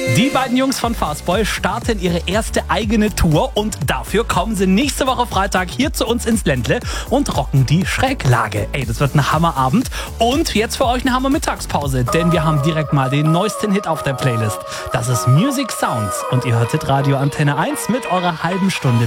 Die beiden Jungs von Fastboy starten ihre erste eigene Tour und dafür kommen sie nächste Woche Freitag hier zu uns ins Ländle und rocken die Schräglage. Ey, das wird ein Hammerabend und jetzt für euch eine Hammer-Mittagspause, denn wir haben direkt mal den neuesten Hit auf der Playlist. Das ist Music Sounds und ihr hörtet Radio Antenne 1 mit eurer halben Stunde